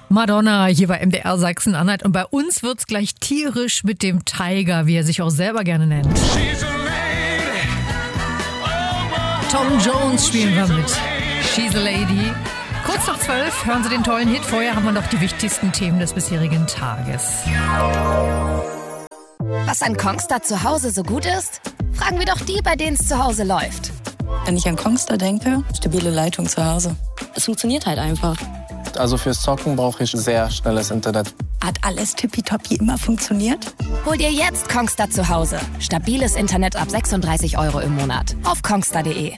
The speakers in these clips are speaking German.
Madonna hier bei MDR Sachsen-Anhalt und bei uns wird's gleich tierisch mit dem Tiger, wie er sich auch selber gerne nennt. Tom Jones spielen wir mit She's a Lady. Kurz nach 12 hören Sie den tollen Hit. Vorher haben wir noch die wichtigsten Themen des bisherigen Tages. Was an Kongstar zu Hause so gut ist? Fragen wir doch die, bei denen es zu Hause läuft. Wenn ich an Kongstar denke, stabile Leitung zu Hause. Es funktioniert halt einfach. Also fürs Zocken brauche ich sehr schnelles Internet. Hat alles tippitoppi immer funktioniert? Hol dir jetzt Kongstar zu Hause. Stabiles Internet ab 36 € im Monat. Auf kongstar.de.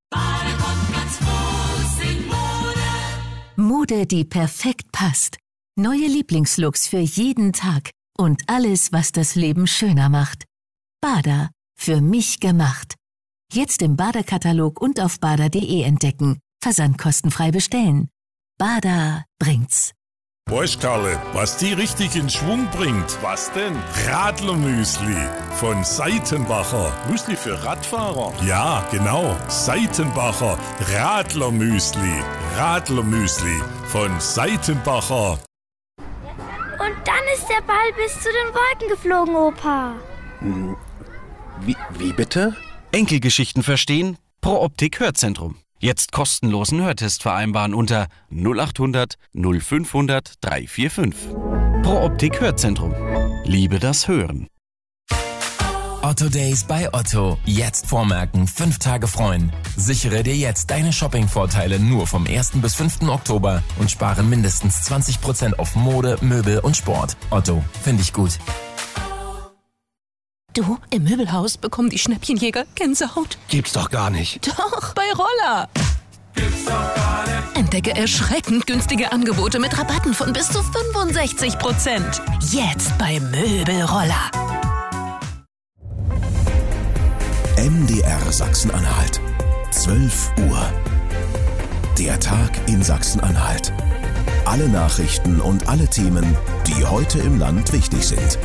Mode, die perfekt passt. Neue Lieblingslooks für jeden Tag. Und alles, was das Leben schöner macht. Bader. Für mich gemacht. Jetzt im Bader-Katalog und auf bader.de entdecken. Versandkostenfrei bestellen. Bader bringt's. Bosch, Karle, was die richtig in Schwung bringt. Was denn? Radlermüsli von Seitenbacher. Müsli für Radfahrer? Ja, genau. Seitenbacher Radlermüsli. Radlermüsli von Seitenbacher. Und dann ist der Ball bis zu den Wolken geflogen, Opa. Wie bitte? Enkelgeschichten verstehen? Pro Optik Hörzentrum. Jetzt kostenlosen Hörtest vereinbaren unter 0800 0500 345. Pro Optik Hörzentrum. Liebe das Hören. Otto Days bei Otto. Jetzt vormerken, 5 Tage freuen. Sichere dir jetzt deine Shopping-Vorteile nur vom 1. bis 5. Oktober und spare mindestens 20% auf Mode, Möbel und Sport. Otto, finde ich gut. Du, im Möbelhaus bekommen die Schnäppchenjäger Gänsehaut. Gibt's doch gar nicht. Doch, bei Roller. Gibt's doch gar nicht. Entdecke erschreckend günstige Angebote mit Rabatten von bis zu 65%. Jetzt bei Möbelroller. MDR Sachsen-Anhalt. 12 Uhr. Der Tag in Sachsen-Anhalt. Alle Nachrichten und alle Themen, die heute im Land wichtig sind.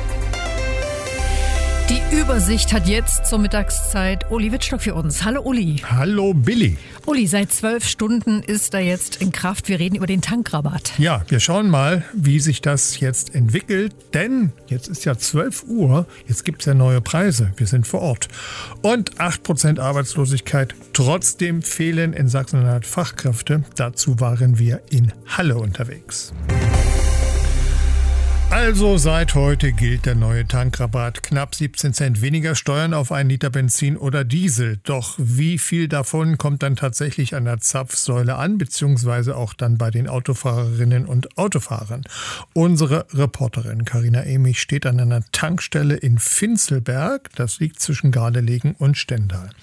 Die Übersicht hat jetzt zur Mittagszeit Uli Wittstock für uns. Hallo Uli. Hallo Billy. Uli, seit 12 Stunden ist er jetzt in Kraft. Wir reden über den Tankrabatt. Ja, wir schauen mal, wie sich das jetzt entwickelt. Denn jetzt ist ja 12 Uhr, jetzt gibt es ja neue Preise. Wir sind vor Ort. Und 8% Arbeitslosigkeit. Trotzdem fehlen in Sachsen-Anhalt Fachkräfte. Dazu waren wir in Halle unterwegs. Also seit heute gilt der neue Tankrabatt. Knapp 17 Cent weniger Steuern auf 1 Liter Benzin oder Diesel. Doch wie viel davon kommt dann tatsächlich an der Zapfsäule an, beziehungsweise auch dann bei den Autofahrerinnen und Autofahrern? Unsere Reporterin Carina Emich steht an einer Tankstelle in Finzelberg. Das liegt zwischen Gardelegen und Stendal.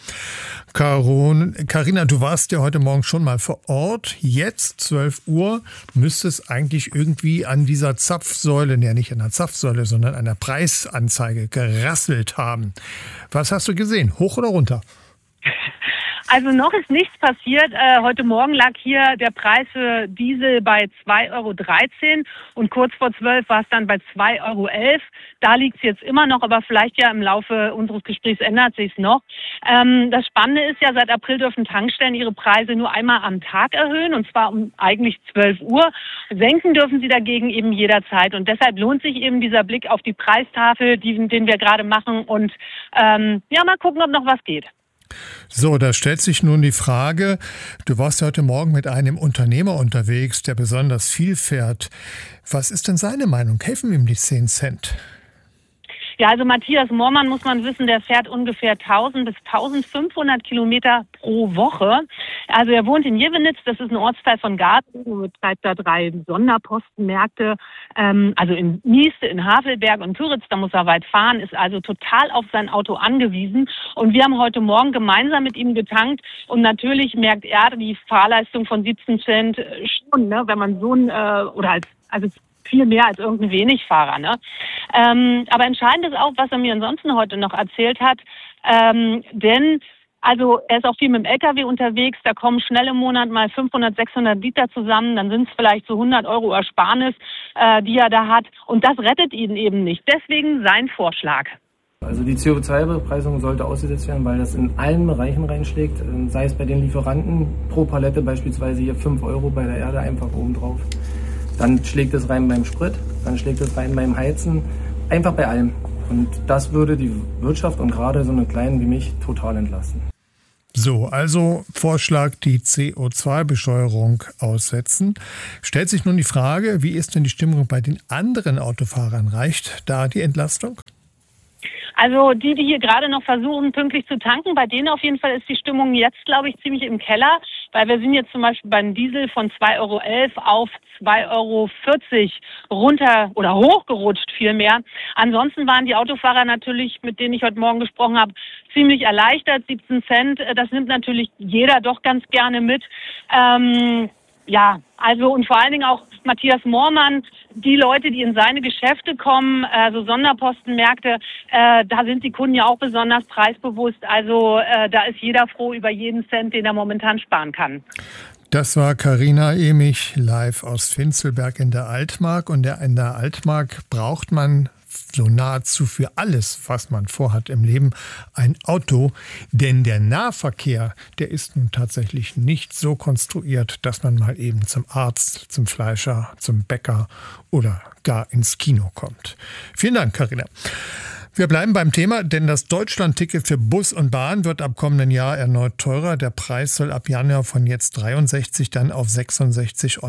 Carina, du warst ja heute Morgen schon mal vor Ort. Jetzt, 12 Uhr, müsste es eigentlich irgendwie an dieser Zapfsäule, ja nicht an der Zapfsäule, sondern an der Preisanzeige gerasselt haben. Was hast du gesehen? Hoch oder runter? Also noch ist nichts passiert. Heute Morgen lag hier der Preis für Diesel bei 2,13 € und kurz vor 12 war es dann bei 2,11 €. Da liegt es jetzt immer noch, aber vielleicht ja im Laufe unseres Gesprächs ändert sich es noch. Das Spannende ist ja, seit April dürfen Tankstellen ihre Preise nur einmal am Tag erhöhen, und zwar um eigentlich 12 Uhr. Senken dürfen sie dagegen eben jederzeit, und deshalb lohnt sich eben dieser Blick auf die Preistafel, den wir gerade machen, und mal gucken, ob noch was geht. So, da stellt sich nun die Frage, du warst heute Morgen mit einem Unternehmer unterwegs, der besonders viel fährt. Was ist denn seine Meinung? Helfen ihm die 10 Cent? Ja, also Matthias Moormann, muss man wissen, der fährt ungefähr 1000 bis 1500 Kilometer pro Woche. Also er wohnt in Jevenitz, das ist ein Ortsteil von Garten, und betreibt da 3 Sonderpostenmärkte, also in Nieste, in Havelberg und Pyritz, da muss er weit fahren, ist also total auf sein Auto angewiesen. Und wir haben heute Morgen gemeinsam mit ihm getankt, und natürlich merkt er die Fahrleistung von 17 Cent schon, ne, wenn man so ein, viel mehr als irgendein Wenigfahrer, ne? Aber entscheidend ist auch, was er mir ansonsten heute noch erzählt hat, denn also er ist auch viel mit dem LKW unterwegs, da kommen schnell im Monat mal 500, 600 Liter zusammen, dann sind es vielleicht so 100 € Ersparnis, die er da hat, und das rettet ihn eben nicht. Deswegen sein Vorschlag. Also die CO2-Bepreisung sollte ausgesetzt werden, weil das in allen Bereichen reinschlägt, sei es bei den Lieferanten, pro Palette beispielsweise hier 5 € bei der Erde einfach obendrauf. Dann schlägt es rein beim Sprit, dann schlägt es rein beim Heizen, einfach bei allem. Und das würde die Wirtschaft und gerade so eine Kleinen wie mich total entlasten. So, also Vorschlag, die CO2-Besteuerung aussetzen. Stellt sich nun die Frage, wie ist denn die Stimmung bei den anderen Autofahrern? Reicht da die Entlastung? Also die hier gerade noch versuchen, pünktlich zu tanken, bei denen auf jeden Fall ist die Stimmung jetzt, glaube ich, ziemlich im Keller, weil wir sind jetzt zum Beispiel beim Diesel von 2,11 € auf 2,40 € runter oder hochgerutscht vielmehr. Ansonsten waren die Autofahrer natürlich, mit denen ich heute Morgen gesprochen habe, ziemlich erleichtert. 17 Cent, das nimmt natürlich jeder doch ganz gerne mit. Ja, also und vor allen Dingen auch Matthias Moormann, die Leute, die in seine Geschäfte kommen, so Sonderpostenmärkte, da sind die Kunden ja auch besonders preisbewusst. Also da ist jeder froh über jeden Cent, den er momentan sparen kann. Das war Carina Emich live aus Vinzelberg in der Altmark. Und in der Altmark braucht man so nahezu für alles, was man vorhat im Leben, ein Auto. Denn der Nahverkehr, der ist nun tatsächlich nicht so konstruiert, dass man mal eben zum Arzt, zum Fleischer, zum Bäcker oder gar ins Kino kommt. Vielen Dank, Carina. Wir bleiben beim Thema, denn das Deutschland-Ticket für Bus und Bahn wird ab kommenden Jahr erneut teurer. Der Preis soll ab Januar von jetzt 63 dann auf 66,80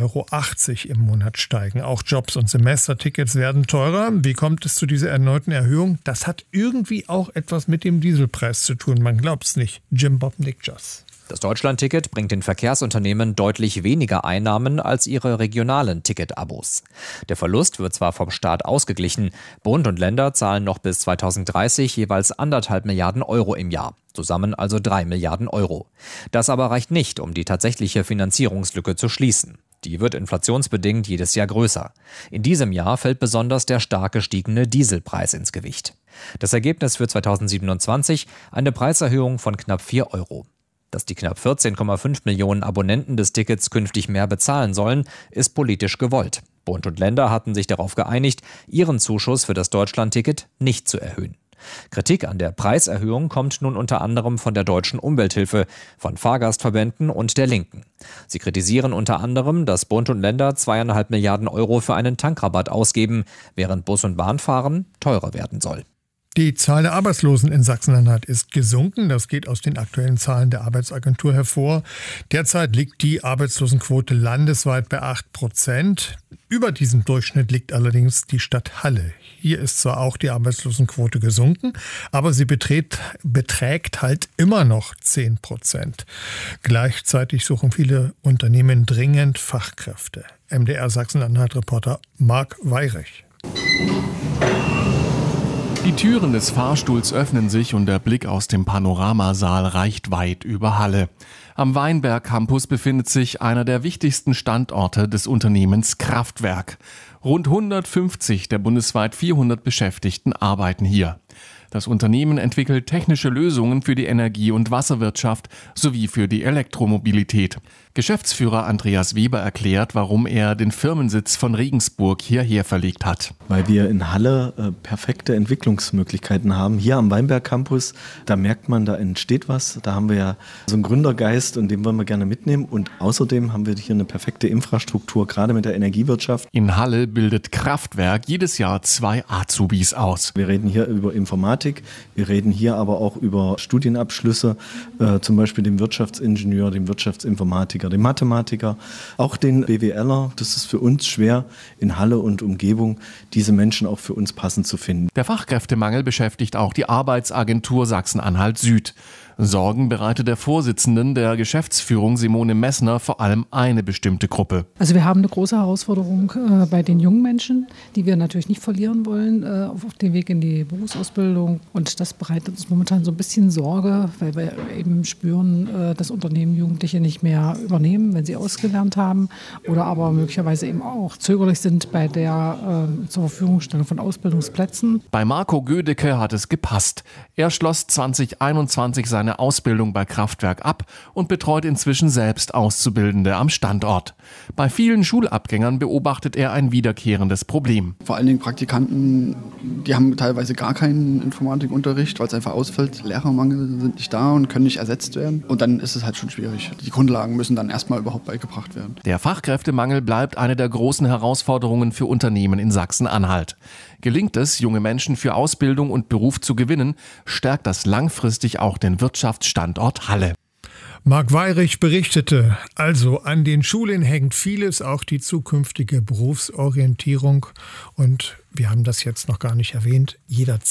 € im Monat steigen. Auch Jobs- und Semestertickets werden teurer. Wie kommt es zu dieser erneuten Erhöhung? Das hat irgendwie auch etwas mit dem Dieselpreis zu tun. Man glaubt's nicht. Jim Bob Nickjas. Das Deutschland-Ticket bringt den Verkehrsunternehmen deutlich weniger Einnahmen als ihre regionalen Ticket-Abos. Der Verlust wird zwar vom Staat ausgeglichen, Bund und Länder zahlen noch bis 2030 jeweils 1,5 Milliarden € im Jahr, zusammen also 3 Milliarden €. Das aber reicht nicht, um die tatsächliche Finanzierungslücke zu schließen. Die wird inflationsbedingt jedes Jahr größer. In diesem Jahr fällt besonders der stark gestiegene Dieselpreis ins Gewicht. Das Ergebnis für 2027 eine Preiserhöhung von knapp 4 €. Dass die knapp 14,5 Millionen Abonnenten des Tickets künftig mehr bezahlen sollen, ist politisch gewollt. Bund und Länder hatten sich darauf geeinigt, ihren Zuschuss für das Deutschland-Ticket nicht zu erhöhen. Kritik an der Preiserhöhung kommt nun unter anderem von der Deutschen Umwelthilfe, von Fahrgastverbänden und der Linken. Sie kritisieren unter anderem, dass Bund und Länder 2,5 Milliarden € für einen Tankrabatt ausgeben, während Bus- und Bahnfahren teurer werden soll. Die Zahl der Arbeitslosen in Sachsen-Anhalt ist gesunken. Das geht aus den aktuellen Zahlen der Arbeitsagentur hervor. Derzeit liegt die Arbeitslosenquote landesweit bei 8%. Über diesem Durchschnitt liegt allerdings die Stadt Halle. Hier ist zwar auch die Arbeitslosenquote gesunken, aber sie beträgt halt immer noch 10%. Gleichzeitig suchen viele Unternehmen dringend Fachkräfte. MDR Sachsen-Anhalt-Reporter Marc Weyrich. Die Türen des Fahrstuhls öffnen sich und der Blick aus dem Panoramasaal reicht weit über Halle. Am Weinberg Campus befindet sich einer der wichtigsten Standorte des Unternehmens Kraftwerk. Rund 150 der bundesweit 400 Beschäftigten arbeiten hier. Das Unternehmen entwickelt technische Lösungen für die Energie- und Wasserwirtschaft sowie für die Elektromobilität. Geschäftsführer Andreas Weber erklärt, warum er den Firmensitz von Regensburg hierher verlegt hat. Weil wir in Halle perfekte Entwicklungsmöglichkeiten haben. Hier am Weinberg Campus, da merkt man, da entsteht was. Da haben wir ja so einen Gründergeist und den wollen wir gerne mitnehmen. Und außerdem haben wir hier eine perfekte Infrastruktur, gerade mit der Energiewirtschaft. In Halle bildet Kraftwerk jedes Jahr 2 Azubis aus. Wir reden hier über Informatik, wir reden hier aber auch über Studienabschlüsse, zum Beispiel den Wirtschaftsingenieur, den Wirtschaftsinformatiker, den Mathematiker, auch den BWLer. Das ist für uns schwer, in Halle und Umgebung diese Menschen auch für uns passend zu finden. Der Fachkräftemangel beschäftigt auch die Arbeitsagentur Sachsen-Anhalt Süd. Sorgen bereitet der Vorsitzenden der Geschäftsführung Simone Messner vor allem eine bestimmte Gruppe. Also wir haben eine große Herausforderung bei den jungen Menschen, die wir natürlich nicht verlieren wollen auf dem Weg in die Berufsausbildung. Und das bereitet uns momentan so ein bisschen Sorge, weil wir eben spüren, dass Unternehmen Jugendliche nicht mehr übernehmen, wenn sie ausgelernt haben oder aber möglicherweise eben auch zögerlich sind bei der zur Verfügungstellung von Ausbildungsplätzen. Bei Marco Gödecke hat es gepasst. Er schloss 2021 seine Ausbildung bei Kraftwerk ab und betreut inzwischen selbst Auszubildende am Standort. Bei vielen Schulabgängern beobachtet er ein wiederkehrendes Problem. Vor allen Dingen Praktikanten, die haben teilweise gar keinen Informatikunterricht, weil es einfach ausfällt. Lehrermangel sind nicht da und können nicht ersetzt werden. Und dann ist es halt schon schwierig. Die Grundlagen müssen dann erstmal überhaupt beigebracht werden. Der Fachkräftemangel bleibt eine der großen Herausforderungen für Unternehmen in Sachsen-Anhalt. Gelingt es, junge Menschen für Ausbildung und Beruf zu gewinnen, stärkt das langfristig auch den Wirtschaftsstandort Halle. Marc Weyrich berichtete, also an den Schulen hängt vieles, auch die zukünftige Berufsorientierung. Und wir haben das jetzt noch gar nicht erwähnt, jeder